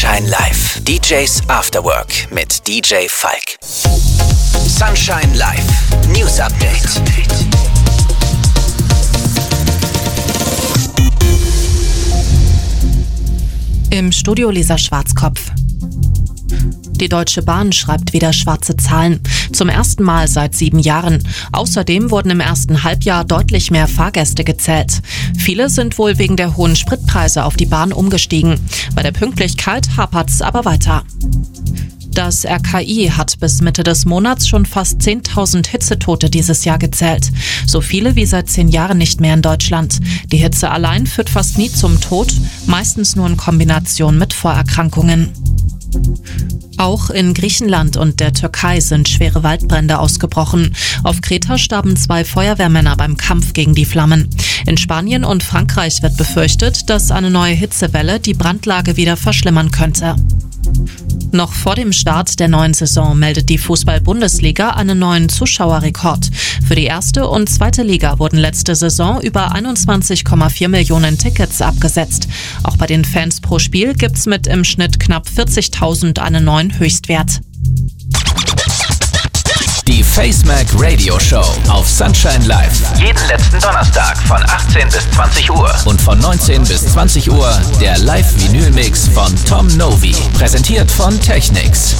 Sunshine Live. DJs After Work mit DJ Falk. Sunshine Live. News Update. Im Studio Lisa Schwarzkopf. Die Deutsche Bahn schreibt wieder schwarze Zahlen. Zum ersten Mal seit 7 Jahren. Außerdem wurden im ersten Halbjahr deutlich mehr Fahrgäste gezählt. Viele sind wohl wegen der hohen Spritpreise auf die Bahn umgestiegen. Bei der Pünktlichkeit hapert's aber weiter. Das RKI hat bis Mitte des Monats schon fast 10.000 Hitzetote dieses Jahr gezählt. So viele wie seit 10 Jahren nicht mehr in Deutschland. Die Hitze allein führt fast nie zum Tod, meistens nur in Kombination mit Vorerkrankungen. Auch in Griechenland und der Türkei sind schwere Waldbrände ausgebrochen. Auf Kreta starben 2 Feuerwehrmänner beim Kampf gegen die Flammen. In Spanien und Frankreich wird befürchtet, dass eine neue Hitzewelle die Brandlage wieder verschlimmern könnte. Noch vor dem Start der neuen Saison meldet die Fußball-Bundesliga einen neuen Zuschauerrekord. Für die erste und zweite Liga wurden letzte Saison über 21,4 Millionen Tickets abgesetzt. Auch bei den Fans pro Spiel gibt's mit im Schnitt knapp 40.000 einen neuen Höchstwert. Die FaceMac Radio Show auf Sunshine Live. Jeden letzten Donnerstag von 18 bis 20 Uhr. Und von 19 bis 20 Uhr der Live-Vinyl-Mix von Tom Novi. Präsentiert von Technics.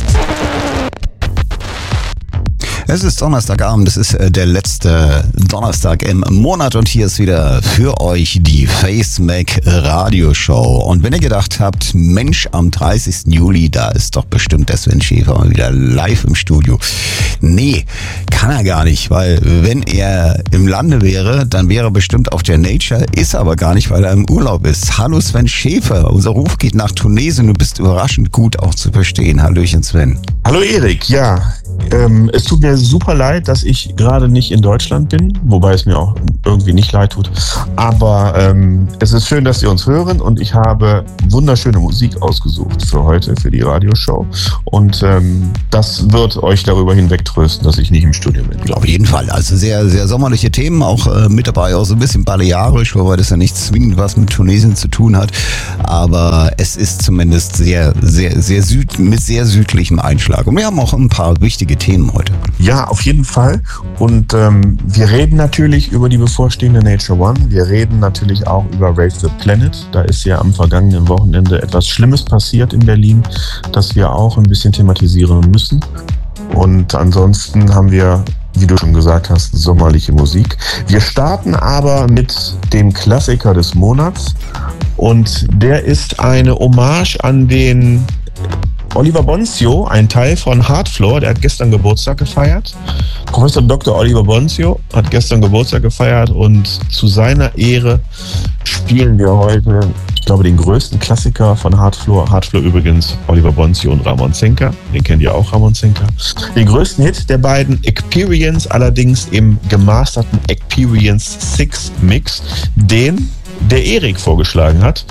Es ist Donnerstagabend, es ist der letzte Donnerstag im Monat und hier ist wieder für euch die FaceMac Radio Show. Und wenn ihr gedacht habt, Mensch, am 30. Juli, da ist doch bestimmt der Sven Schäfer mal wieder live im Studio. Nee, kann er gar nicht, weil wenn er im Lande wäre, dann wäre er bestimmt auf der Nature, ist aber gar nicht, weil er im Urlaub ist. Hallo Sven Schäfer, unser Ruf geht nach Tunesien, du bist überraschend gut auch zu verstehen. Hallöchen Sven. Hallo Erik, ja. Es tut mir super leid, dass ich gerade nicht in Deutschland bin, wobei es mir auch irgendwie nicht leid tut. Aber es ist schön, dass Sie uns hören und ich habe wunderschöne Musik ausgesucht für heute, für die Radioshow. Und das wird euch darüber hinwegtrösten, dass ich nicht im Studio bin. Auf jeden Fall. Also sehr, sehr sommerliche Themen, auch mit dabei, auch so ein bisschen balearisch, wobei das ja nicht zwingend was mit Tunesien zu tun hat. Aber es ist zumindest sehr, sehr, sehr mit sehr südlichem Einschlag. Und wir haben auch ein paar wichtige Themen heute. Ja, auf jeden Fall. Und wir reden natürlich über die bevorstehende Nature One. Wir reden natürlich auch über Rave the Planet. Da ist ja am vergangenen Wochenende etwas Schlimmes passiert in Berlin, das wir auch ein bisschen thematisieren müssen. Und ansonsten haben wir, wie du schon gesagt hast, sommerliche Musik. Wir starten aber mit dem Klassiker des Monats. Und der ist eine Hommage an den Oliver Bonzio, ein Teil von Hardfloor, der hat gestern Geburtstag gefeiert. Professor Dr. Oliver Bonzio hat gestern Geburtstag gefeiert und zu seiner Ehre spielen wir heute, ich glaube, den größten Klassiker von Hardfloor. Hardfloor übrigens Oliver Bonzio und Ramon Zenker. Den kennt ihr auch, Ramon Zenker. Den größten Hit der beiden, Experience, allerdings im gemasterten Experience 6 Mix, den der Erik vorgeschlagen hat.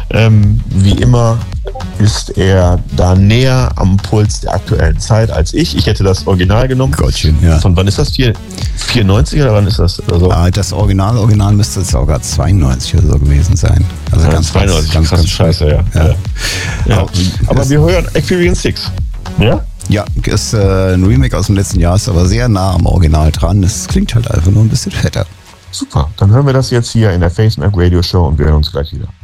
Wie immer ist er da näher am Puls der aktuellen Zeit als ich. Ich hätte das Original genommen. Gottchen, ja. Von wann ist das? 94 oder wann ist das? Also das Original müsste es sogar 92 oder so gewesen sein. Also ganz 92, ganz scheiße, ja. Aber wir hören Experience 6. Ja? Ja, ist ein Remake aus dem letzten Jahr, ist aber sehr nah am Original dran. Es klingt halt einfach nur ein bisschen fetter. Super, dann hören wir das jetzt hier in der FaceMac Radio Show und wir hören uns gleich wieder.